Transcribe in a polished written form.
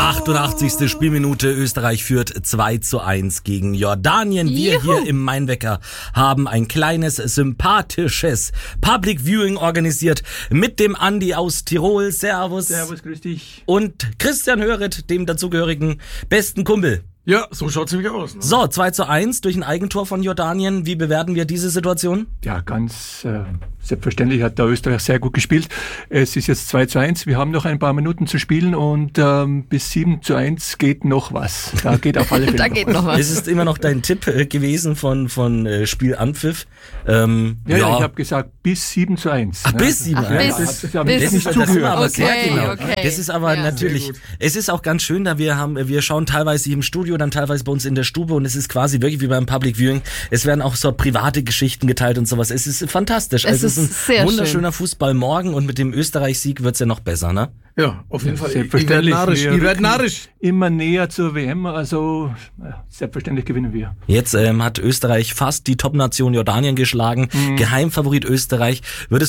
88. Spielminute. Österreich führt 2:1 gegen Jordanien. Wir hier im Mainwecker haben ein kleines, sympathisches Public Viewing organisiert mit dem Andi aus Tirol. Servus. Servus, grüß dich. Und Christian Höret, dem dazugehörigen besten Kumpel. Ja, so schaut's nämlich aus. Ne? So, 2:1 durch ein Eigentor von Jordanien. Wie bewerten wir diese Situation? Ja, ganz selbstverständlich hat der Österreich sehr gut gespielt. Es ist jetzt 2:1. Wir haben noch ein paar Minuten zu spielen und bis 7:1 geht noch was. Da geht auf alle Fälle da geht noch was. Es ist immer noch dein Tipp gewesen von Spielanpfiff. Ja, ich habe gesagt bis 7:1. Ach, bis 7:1. Das ist zugehört. Okay. Das ist aber natürlich, es ist auch ganz schön, da wir schauen teilweise hier im Studio, dann teilweise bei uns in der Stube und es ist quasi wirklich wie beim Public Viewing. Es werden auch so private Geschichten geteilt und sowas. Es ist fantastisch. Es ist ein wunderschöner Fußball morgen und mit dem Österreich-Sieg wird's ja noch besser, ne? Ja, auf jeden Fall. Selbstverständlich. Ich werd narrisch. Immer näher zur WM, also selbstverständlich gewinnen wir. Jetzt hat Österreich fast die Top-Nation Jordanien geschlagen. Geheimfavorit Österreich. Würdest